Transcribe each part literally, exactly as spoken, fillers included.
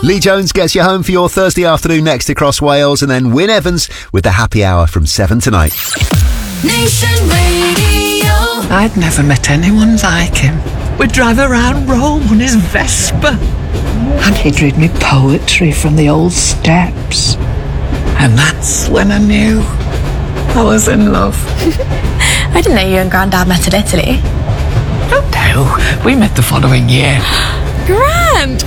Lee Jones gets you home for your Thursday afternoon next across Wales, and then Wyn Evans with the happy hour from seven tonight. Nation Radio. I'd never met anyone like him. We'd drive around Rome on his Vespa, and he'd read me poetry from the old steps. And that's when I knew I was in love. I didn't know you and Grandad met in Italy. Oh no, we met the following year. Grand!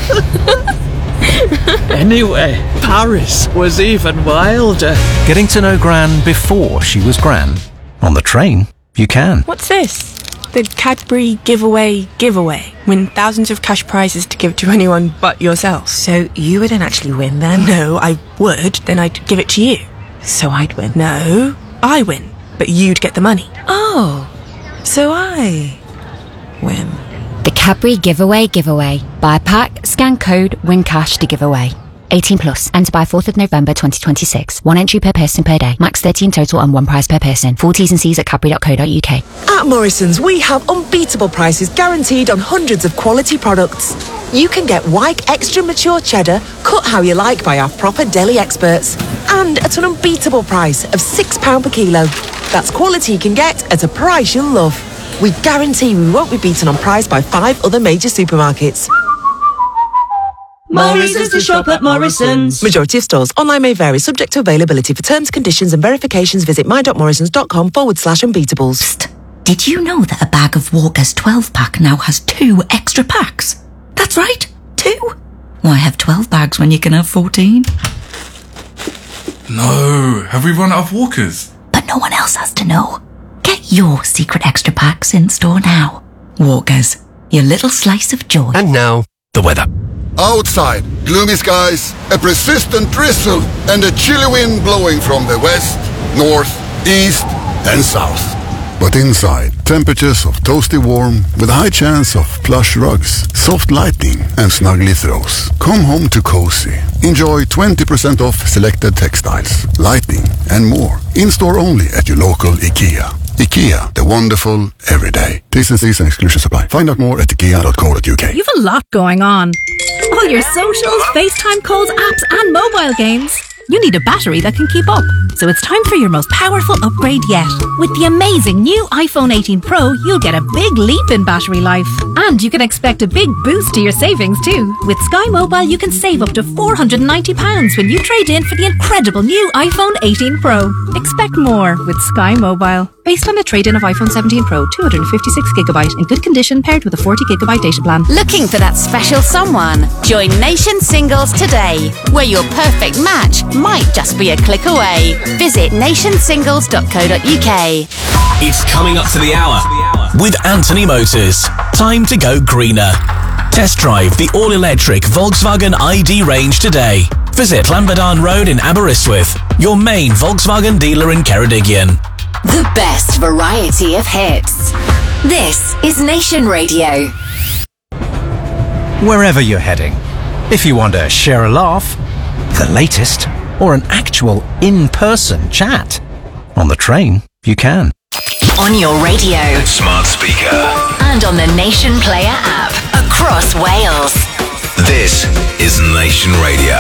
Anyway, Paris was even wilder. Getting to know Gran before she was Gran. On the train, you can. What's this? The Cadbury giveaway giveaway. Win thousands of cash prizes to give to anyone but yourself. So you wouldn't actually win then? No, I would. Then I'd give it to you. So I'd win? No, I win. But you'd get the money. Oh, so I win. The Cadbury Giveaway Giveaway. Buy a pack, scan code, win cash to give away. eighteen plus. Enter by fourth of November twenty twenty-six. One entry per person per day. Max thirty in total and one prize per person. Full T's and C's at cadbury dot co dot uk. At Morrison's, we have unbeatable prices guaranteed on hundreds of quality products. You can get Wyke Extra Mature Cheddar, cut how you like by our proper deli experts. And at an unbeatable price of six pounds per kilo. That's quality you can get at a price you'll love. We guarantee we won't be beaten on price by five other major supermarkets. Morrison's to shop at Morrison's. Majority of stores. Online may vary, subject to availability. For terms, conditions and verifications, visit my.morrisons.com forward slash unbeatables. Psst. Did you know that a bag of Walker's twelve pack now has two extra packs? That's right, two. Why have twelve bags when you can have fourteen? No, have we run out of Walkers? But no one else has to know. Get your secret extra packs in store now. Walkers, your little slice of joy. And now, the weather. Outside, gloomy skies, a persistent drizzle, and a chilly wind blowing from the west, north, east, and south. But inside, temperatures of toasty warm with a high chance of plush rugs, soft lighting, and snuggly throws. Come home to cozy. Enjoy twenty percent off selected textiles, lighting, and more. In-store only at your local IKEA. IKEA, the wonderful everyday. T's and C's and exclusions apply. Find out more at ikea dot co dot uk. You've a lot going on. All your socials, FaceTime calls, apps, and mobile games. You need a battery that can keep up. So it's time for your most powerful upgrade yet. With the amazing new iPhone eighteen Pro, you'll get a big leap in battery life. And you can expect a big boost to your savings too. With Sky Mobile, you can save up to four hundred ninety pounds when you trade in for the incredible new iPhone eighteen Pro. Expect more with Sky Mobile. Based on the trade-in of iPhone seventeen Pro, two hundred fifty-six gigabyte in good condition paired with a forty gigabyte data plan. Looking for that special someone? Join Nation Singles today, where your perfect match might just be a click away. Visit nation singles dot co dot uk. It's coming up to the hour with Anthony Motors. Time to go greener. Test drive the all-electric Volkswagen I D range today. Visit Lamberdaan Road in Aberystwyth, your main Volkswagen dealer in Ceredigion. The best variety of hits. This is Nation Radio. Wherever you're heading, if you want to share a laugh, the latest, or an actual in-person chat, on the train, you can. On your radio. Smart speaker. And on the Nation Player app. Across Wales. This is Nation Radio.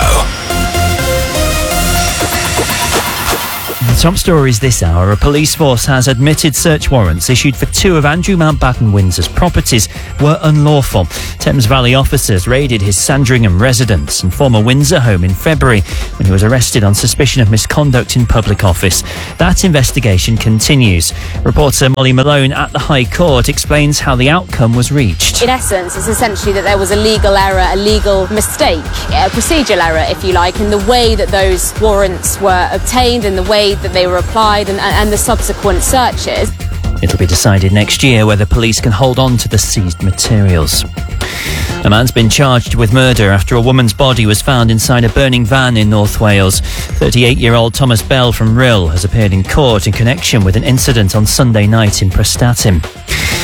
The top stories this hour. A police force has admitted search warrants issued for two of Andrew Mountbatten Windsor's properties were unlawful. Thames Valley officers raided his Sandringham residence and former Windsor home in February when he was arrested on suspicion of misconduct in public office. That investigation continues. Reporter Molly Malone at the High Court explains how the outcome was reached. In essence, it's essentially that there was a legal error, a legal mistake, a procedural error, if you like, in the way that those warrants were obtained and the way that they were applied and, and the subsequent searches. It'll be decided next year whether police can hold on to the seized materials. A man's been charged with murder after a woman's body was found inside a burning van in North Wales. thirty-eight-year-old Thomas Bell from Rhyl has appeared in court in connection with an incident on Sunday night in Prestatyn.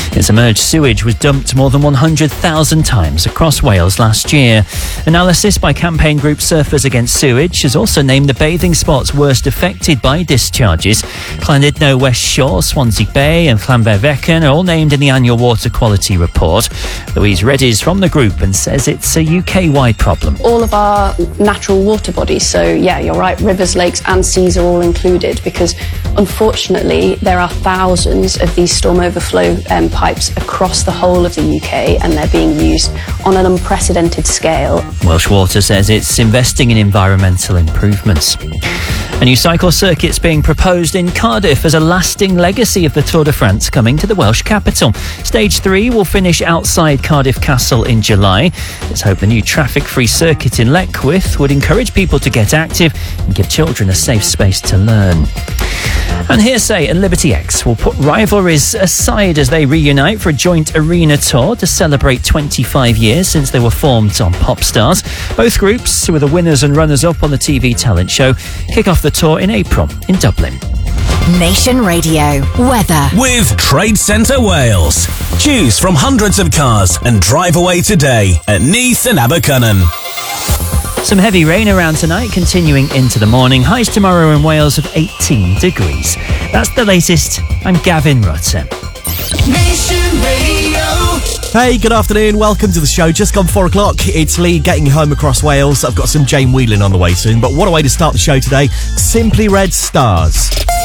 Its emerged sewage was dumped more than one hundred thousand times across Wales last year. Analysis by campaign group Surfers Against Sewage has also named the bathing spots worst affected by discharges. Llandudno, West Shore, Swansea Bay and Llanfairfechan are all named in the annual water quality report. Louise Reddy's from the group and says it's a U K-wide problem. All of our natural water bodies, so yeah, you're right, rivers, lakes and seas are all included, because unfortunately there are thousands of these storm overflow um, pipes across the whole of the U K, and they're being used on an unprecedented scale. Welsh Water says it's investing in environmental improvements. A new cycle circuit's being proposed in Cardiff as a lasting legacy of the Tour de France coming to the Welsh capital. Stage three will finish outside Cardiff Castle in July. Let's hope the new traffic-free circuit in Leckwith would encourage people to get active and give children a safe space to learn. And Hearsay and Liberty X will put rivalries aside as they reunite for a joint arena tour to celebrate twenty-five years since they were formed on Popstars. Both groups, who are the winners and runners-up on the T V talent show, kick off the tour in April in Dublin. Nation Radio weather with Trade Centre Wales. Choose from hundreds of cars and drive away today at Neath and Abercynon. Some heavy rain around tonight, continuing into the morning. Highs tomorrow in Wales of eighteen degrees. That's the latest. I'm Gavin Rutter. Nation Radio. Hey, good afternoon. Welcome to the show. Just gone four o'clock. It's Lee getting you home across Wales. I've got some Jane Whelan on the way soon, but what a way to start the show today. Simply Red Stars.